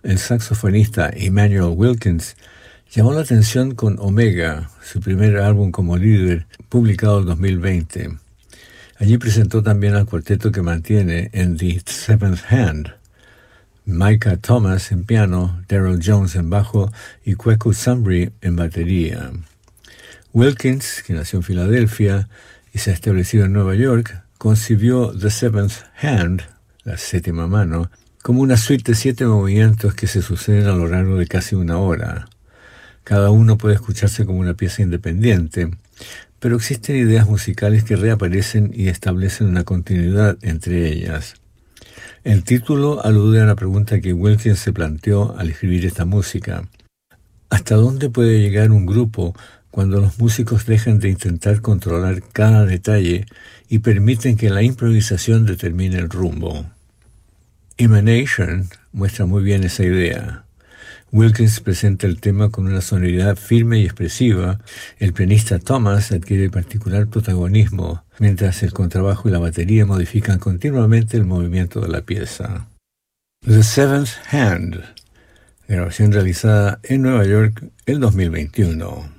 el saxofonista Emmanuel Wilkins llamó la atención con Omega, su primer álbum como líder, publicado en 2020. Allí presentó también al cuarteto que mantiene en The Seventh Hand: Micah Thomas en piano, Daryl Jones en bajo y Kweku Sambry en batería. Wilkins, que nació en Filadelfia y se ha establecido en Nueva York, concibió The Seventh Hand, la séptima mano, como una suite de 7 movimientos que se suceden a lo largo de casi una hora. Cada uno puede escucharse como una pieza independiente, pero existen ideas musicales que reaparecen y establecen una continuidad entre ellas. El título alude a la pregunta que Wilkins se planteó al escribir esta música: ¿hasta dónde puede llegar un grupo cuando los músicos dejan de intentar controlar cada detalle y permiten que la improvisación determine el rumbo? Emanation muestra muy bien esa idea. Wilkins presenta el tema con una sonoridad firme y expresiva. El pianista Thomas adquiere particular protagonismo, mientras el contrabajo y la batería modifican continuamente el movimiento de la pieza. The Seventh Hand, grabación realizada en Nueva York en 2021.